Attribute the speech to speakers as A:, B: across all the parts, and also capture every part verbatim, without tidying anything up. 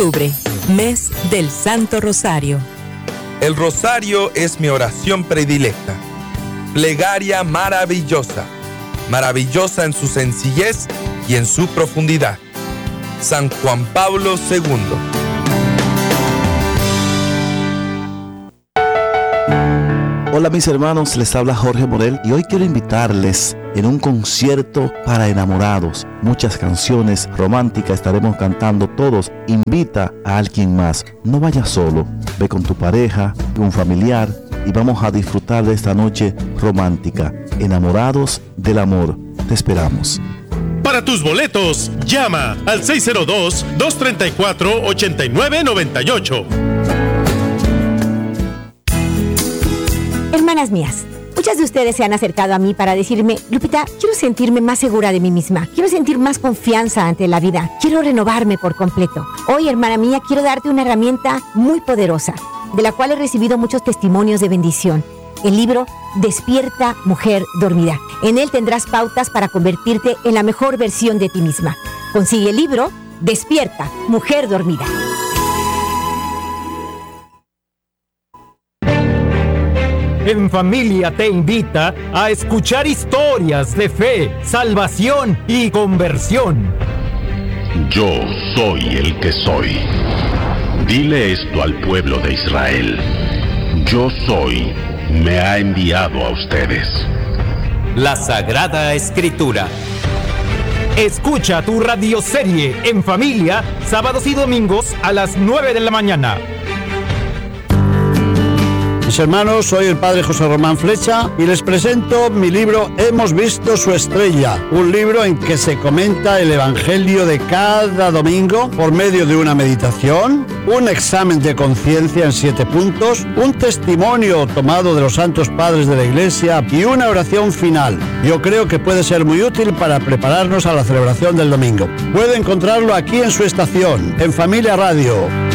A: Octubre, mes del Santo Rosario.
B: El rosario es mi oración predilecta. Plegaria maravillosa, maravillosa en su sencillez y en su profundidad. San Juan Pablo segundo.
C: Hola mis hermanos, les habla Jorge Morel y hoy quiero invitarles en un concierto para enamorados. Muchas canciones románticas estaremos cantando todos. Invita a alguien más, no vayas solo, ve con tu pareja, un familiar y vamos a disfrutar de esta noche romántica. Enamorados del amor, te esperamos.
D: Para tus boletos, llama al seis cero dos, dos tres cuatro, ocho nueve nueve ocho.
E: Hermanas mías, muchas de ustedes se han acercado a mí para decirme: Lupita, quiero sentirme más segura de mí misma, quiero sentir más confianza ante la vida, quiero renovarme por completo. Hoy, hermana mía, quiero darte una herramienta muy poderosa, de la cual he recibido muchos testimonios de bendición. El libro Despierta, Mujer Dormida. En él tendrás pautas para convertirte en la mejor versión de ti misma. Consigue el libro Despierta, Mujer Dormida.
F: En Familia te invita a escuchar historias de fe, salvación y conversión.
G: Yo soy el que soy. Dile esto al pueblo de Israel. Yo soy, me ha enviado a ustedes.
H: La Sagrada Escritura.
F: Escucha tu radioserie En Familia, sábados y domingos a las nueve de la mañana.
I: Mis hermanos, soy el padre José Román Flecha y les presento mi libro Hemos visto su estrella, un libro en que se comenta el evangelio de cada domingo por medio de una meditación, un examen de conciencia en siete puntos, un testimonio tomado de los santos padres de la Iglesia y una oración final. Yo creo que puede ser muy útil para prepararnos a la celebración del domingo. Puede encontrarlo aquí en su estación, en Familia Radio.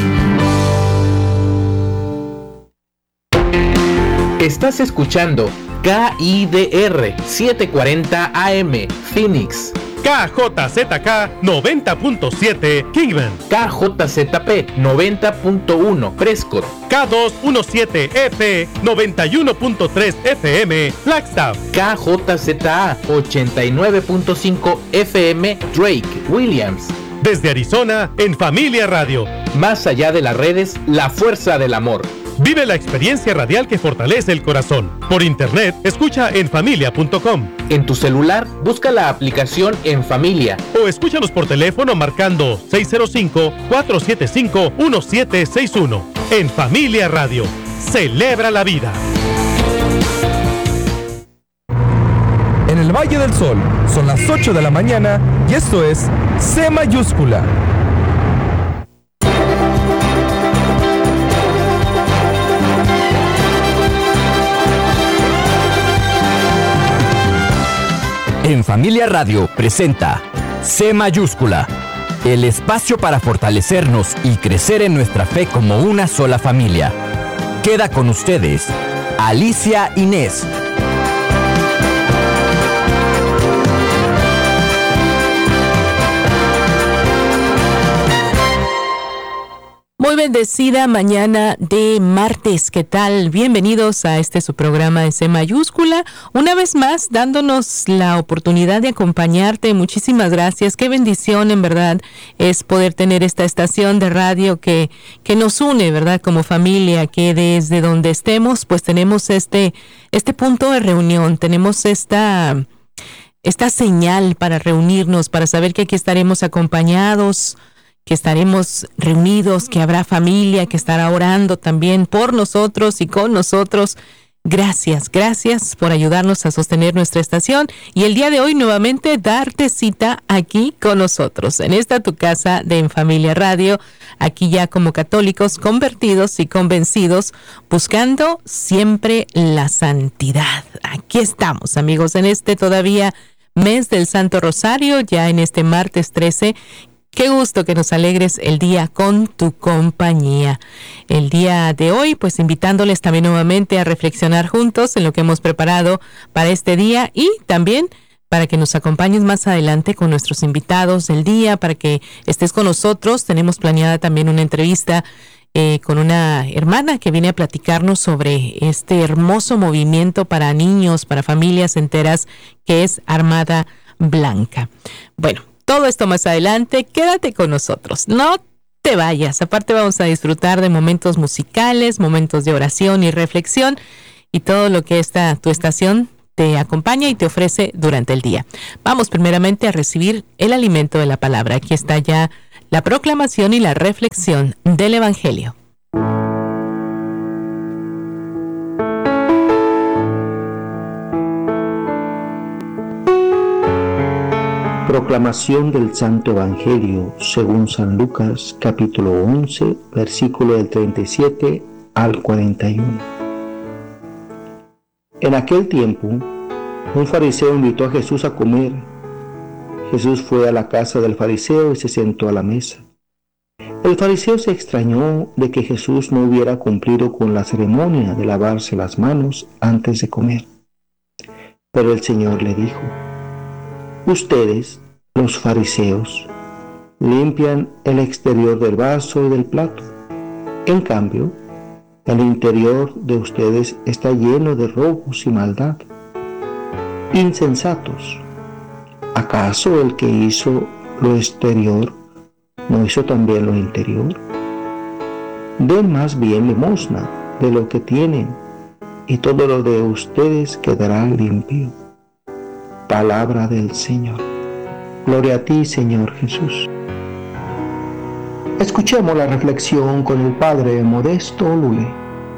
H: Estás escuchando K I D R setecientos cuarenta A M Phoenix,
D: K J Z K noventa punto siete Kingman,
H: K J Z P noventa punto uno Prescott,
D: K doscientos diecisiete F noventa y uno punto tres F M Flagstaff,
H: K J Z A ochenta y nueve punto cinco F M Drake, Williams.
D: Desde Arizona, en Familia Radio.
H: Más allá de las redes, la fuerza del amor.
D: Vive la experiencia radial que fortalece el corazón. Por internet, escucha en familia punto com.
H: En tu celular, busca la aplicación En Familia.
D: O escúchanos por teléfono marcando seis cero cinco, cuatro siete cinco, uno siete seis uno. En Familia Radio. Celebra la vida.
B: En el Valle del Sol son las ocho de la mañana y esto es C mayúscula.
J: En Familia Radio presenta C mayúscula, el espacio para fortalecernos y crecer en nuestra fe como una sola familia. Queda con ustedes, Alicia Inés.
A: Muy bendecida mañana de martes, ¿qué tal? Bienvenidos a este su programa de C mayúscula, una vez más dándonos la oportunidad de acompañarte. Muchísimas gracias, qué bendición en verdad es poder tener esta estación de radio que, que nos une, ¿verdad? Como familia, que desde donde estemos pues tenemos este, este punto de reunión, tenemos esta, esta señal para reunirnos, para saber que aquí estaremos acompañados, que estaremos reunidos, que habrá familia, que estará orando también por nosotros y con nosotros. Gracias, gracias por ayudarnos a sostener nuestra estación y el día de hoy nuevamente darte cita aquí con nosotros, en esta tu casa de En Familia Radio, aquí ya como católicos convertidos y convencidos, buscando siempre la santidad. Aquí estamos, amigos, en este todavía mes del Santo Rosario, ya en este martes trece. Qué gusto que nos alegres el día con tu compañía. El día de hoy, pues invitándoles también nuevamente a reflexionar juntos en lo que hemos preparado para este día y también para que nos acompañes más adelante con nuestros invitados del día, para que estés con nosotros. Tenemos planeada también una entrevista eh, con una hermana que viene a platicarnos sobre este hermoso movimiento para niños, para familias enteras, que es Armada Blanca. Bueno, todo esto más adelante. Quédate con nosotros, no te vayas. Aparte vamos a disfrutar de momentos musicales, momentos de oración y reflexión y todo lo que esta tu estación te acompaña y te ofrece durante el día. Vamos primeramente a recibir el alimento de la palabra. Aquí está ya la proclamación y la reflexión del Evangelio.
K: Proclamación del Santo Evangelio según San Lucas, capítulo once, versículo del treinta y siete al cuarenta y uno. En aquel tiempo, un fariseo invitó a Jesús a comer. Jesús fue a la casa del fariseo y se sentó a la mesa. El fariseo se extrañó de que Jesús no hubiera cumplido con la ceremonia de lavarse las manos antes de comer. Pero el Señor le dijo: ustedes, los fariseos, limpian el exterior del vaso y del plato. En cambio, el interior de ustedes está lleno de robos y maldad. Insensatos, ¿acaso el que hizo lo exterior no hizo también lo interior? Den más bien limosna de lo que tienen, y todo lo de ustedes quedará limpio. Palabra del Señor. Gloria a ti, Señor Jesús. Escuchemos la reflexión con el Padre Modesto Lule.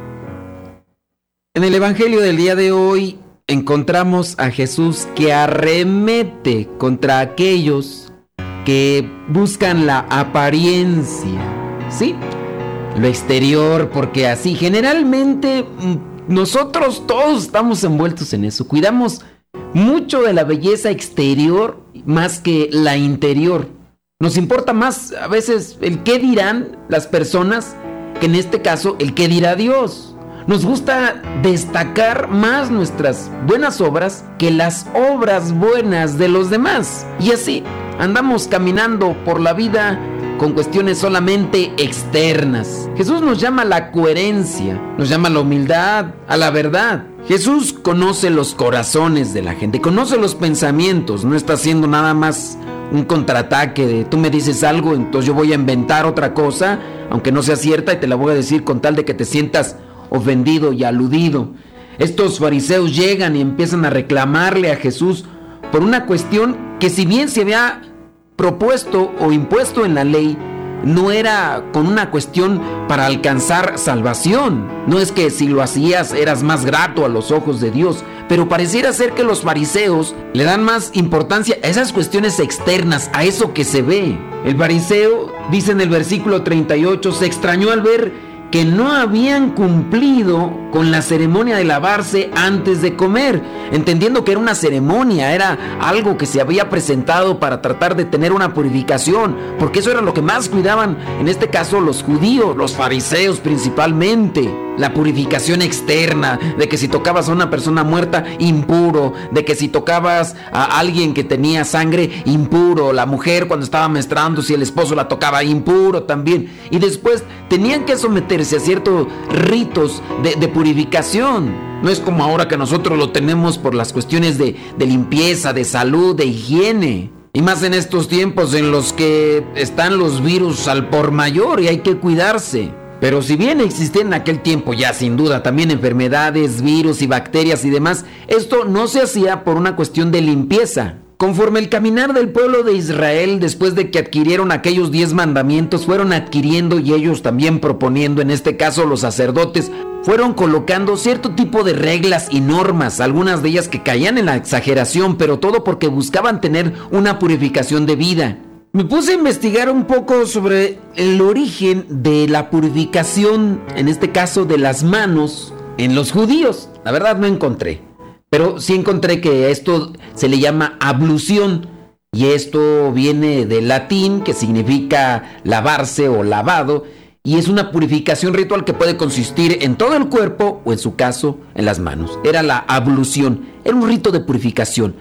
L: En el Evangelio del día de hoy encontramos a Jesús que arremete contra aquellos que buscan la apariencia, ¿sí? Lo exterior, porque así generalmente nosotros todos estamos envueltos en eso. Cuidamos mucho de la belleza exterior más que la interior. Nos importa más a veces el qué dirán las personas que en este caso el qué dirá Dios. Nos gusta destacar más nuestras buenas obras que las obras buenas de los demás. Y así andamos caminando por la vida con cuestiones solamente externas. Jesús nos llama a la coherencia, nos llama a la humildad, a la verdad. Jesús conoce los corazones de la gente, conoce los pensamientos, no está haciendo nada más un contraataque de tú me dices algo, entonces yo voy a inventar otra cosa, aunque no sea cierta, y te la voy a decir con tal de que te sientas ofendido y aludido. Estos fariseos llegan y empiezan a reclamarle a Jesús por una cuestión que, si bien se había propuesto o impuesto en la ley, no era con una cuestión para alcanzar salvación. No es que si lo hacías eras más grato a los ojos de Dios, pero pareciera ser que los fariseos le dan más importancia a esas cuestiones externas, a eso que se ve. El fariseo, dice en el versículo treinta y ocho, se extrañó al ver que no habían cumplido con la ceremonia de lavarse antes de comer, entendiendo que era una ceremonia, era algo que se había presentado para tratar de tener una purificación, porque eso era lo que más cuidaban, en este caso los judíos, los fariseos principalmente. La purificación externa, de que si tocabas a una persona muerta, impuro, de que si tocabas a alguien que tenía sangre, impuro, la mujer cuando estaba menstruando, si el esposo la tocaba, impuro también, y después tenían que someterse a ciertos ritos de, de purificación. No es como ahora que nosotros lo tenemos por las cuestiones de, de limpieza, de salud, de higiene. Y más en estos tiempos en los que están los virus al por mayor y hay que cuidarse. Pero si bien existían en aquel tiempo ya sin duda también enfermedades, virus y bacterias y demás, esto no se hacía por una cuestión de limpieza. Conforme el caminar del pueblo de Israel, después de que adquirieron aquellos diez mandamientos, fueron adquiriendo y ellos también proponiendo, en este caso los sacerdotes, fueron colocando cierto tipo de reglas y normas, algunas de ellas que caían en la exageración, pero todo porque buscaban tener una purificación de vida. Me puse a investigar un poco sobre el origen de la purificación, en este caso de las manos, en los judíos. La verdad no encontré, pero sí encontré que esto se le llama ablución, y esto viene del latín, que significa lavarse o lavado, y es una purificación ritual que puede consistir en todo el cuerpo o en su caso en las manos. Era la ablución, era un rito de purificación.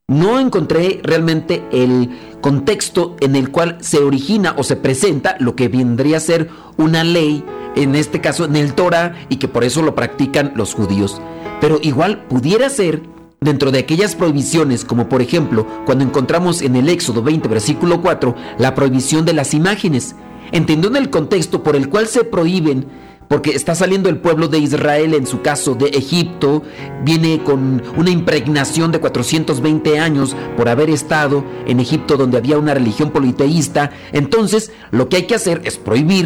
L: no encontré realmente el contexto en el cual se origina o se presenta lo que vendría a ser una ley, en este caso en el Torah, y que por eso lo practican los judíos. Pero igual pudiera ser dentro de aquellas prohibiciones, como por ejemplo cuando encontramos en el Éxodo veinte versículo cuatro la prohibición de las imágenes, entendiendo el contexto por el cual se prohíben, porque está saliendo el pueblo de Israel, en su caso de Egipto, viene con una impregnación de cuatrocientos veinte años por haber estado en Egipto, donde había una religión politeísta. Entonces lo que hay que hacer es prohibir